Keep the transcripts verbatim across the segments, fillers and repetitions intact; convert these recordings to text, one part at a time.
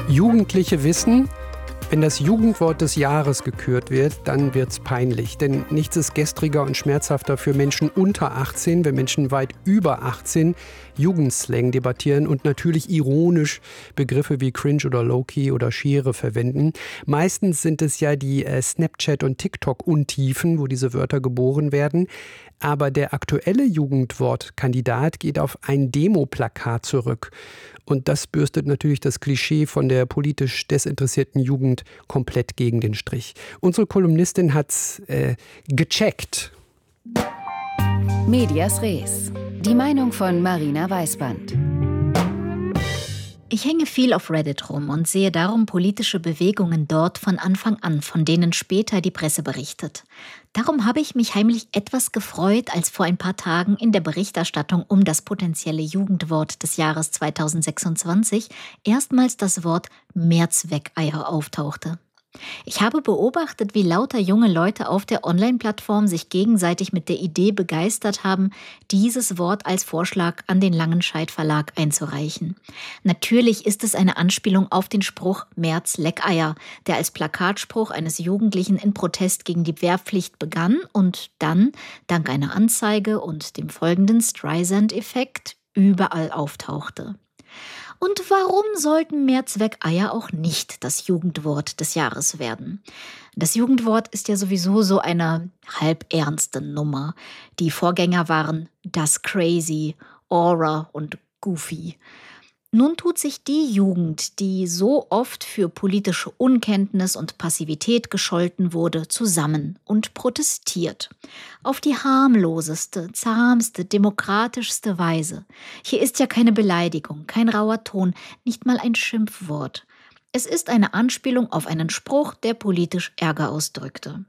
Jugendliche wissen, wenn das Jugendwort des Jahres gekürt wird, dann wird's peinlich. Denn nichts ist gestriger und schmerzhafter für Menschen unter achtzehn, wenn Menschen weit über achtzehn Jugendslang debattieren und natürlich ironisch Begriffe wie Cringe oder Low-Key oder Schere verwenden. Meistens sind es ja die äh, Snapchat- und TikTok-Untiefen, wo diese Wörter geboren werden. Aber der aktuelle Jugendwortkandidat geht auf ein Demoplakat zurück. Und das bürstet natürlich das Klischee von der politisch desinteressierten Jugend komplett gegen den Strich. Unsere Kolumnistin hat's äh, gecheckt. Medias Res. Die Meinung von Marina Weißband. Ich hänge viel auf Reddit rum und sehe darum politische Bewegungen dort von Anfang an, von denen später die Presse berichtet. Darum habe ich mich heimlich etwas gefreut, als vor ein paar Tagen in der Berichterstattung um das potenzielle Jugendwort des Jahres zweitausendsechsundzwanzig erstmals das Wort Mehrzweckeier auftauchte. Ich habe beobachtet, wie lauter junge Leute auf der Online-Plattform sich gegenseitig mit der Idee begeistert haben, dieses Wort als Vorschlag an den Langenscheidt Verlag einzureichen. Natürlich ist es eine Anspielung auf den Spruch Merz Leckeier, der als Plakatspruch eines Jugendlichen in Protest gegen die Wehrpflicht begann und dann, dank einer Anzeige und dem folgenden Streisand-Effekt, überall auftauchte. Und warum sollten Mehrzweckeier auch nicht das Jugendwort des Jahres werden? Das Jugendwort ist ja sowieso so eine halb ernste Nummer. Die Vorgänger waren das Crazy, Aura und Goofy. Nun tut sich die Jugend, die so oft für politische Unkenntnis und Passivität gescholten wurde, zusammen und protestiert. Auf die harmloseste, zahmste, demokratischste Weise. Hier ist ja keine Beleidigung, kein rauer Ton, nicht mal ein Schimpfwort. Es ist eine Anspielung auf einen Spruch, der politisch Ärger ausdrückte.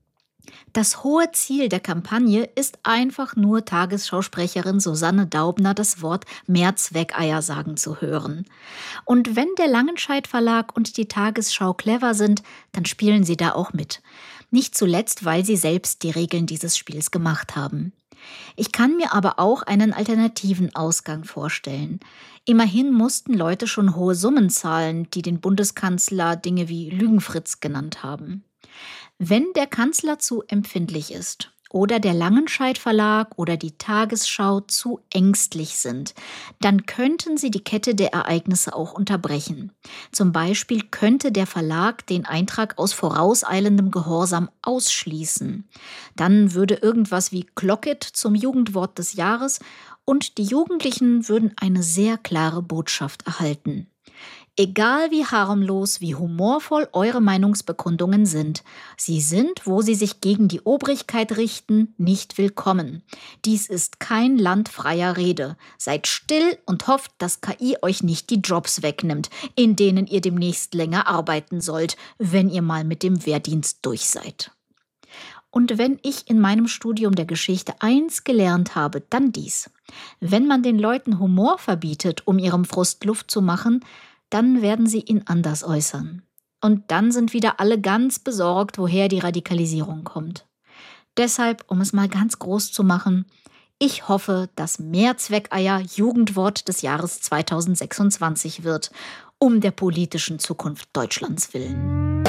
Das hohe Ziel der Kampagne ist einfach nur Tagesschausprecherin Susanne Daubner das Wort Mehrzweckeier sagen zu hören. Und wenn der Langenscheidt Verlag und die Tagesschau clever sind, dann spielen sie da auch mit. Nicht zuletzt, weil sie selbst die Regeln dieses Spiels gemacht haben. Ich kann mir aber auch einen alternativen Ausgang vorstellen. Immerhin mussten Leute schon hohe Summen zahlen, die den Bundeskanzler Dinge wie Lügenfritz genannt haben. Wenn der Kanzler zu empfindlich ist oder der Langenscheidt Verlag oder die Tagesschau zu ängstlich sind, dann könnten sie die Kette der Ereignisse auch unterbrechen. Zum Beispiel könnte der Verlag den Eintrag aus vorauseilendem Gehorsam ausschließen. Dann würde irgendwas wie Clockit zum Jugendwort des Jahres und die Jugendlichen würden eine sehr klare Botschaft erhalten. Egal wie harmlos, wie humorvoll eure Meinungsbekundungen sind, sie sind, wo sie sich gegen die Obrigkeit richten, nicht willkommen. Dies ist kein Land freier Rede. Seid still und hofft, dass K I euch nicht die Jobs wegnimmt, in denen ihr demnächst länger arbeiten sollt, wenn ihr mal mit dem Wehrdienst durch seid. Und wenn ich in meinem Studium der Geschichte eins gelernt habe, dann dies. Wenn man den Leuten Humor verbietet, um ihrem Frust Luft zu machen, dann werden sie ihn anders äußern. Und dann sind wieder alle ganz besorgt, woher die Radikalisierung kommt. Deshalb, um es mal ganz groß zu machen, ich hoffe, dass Mehrzweckeier Jugendwort des Jahres zweitausendsechsundzwanzig wird, um der politischen Zukunft Deutschlands willen.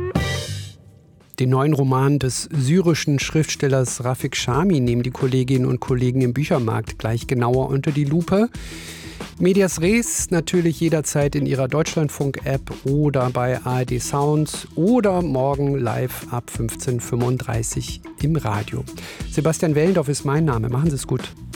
Den neuen Roman des syrischen Schriftstellers Rafik Chami nehmen die Kolleginnen und Kollegen im Büchermarkt gleich genauer unter die Lupe. Medias Res natürlich jederzeit in Ihrer Deutschlandfunk-App oder bei A R D Sounds oder morgen live ab fünfzehn Uhr fünfunddreißig im Radio. Sebastian Wellendorf ist mein Name. Machen Sie es gut.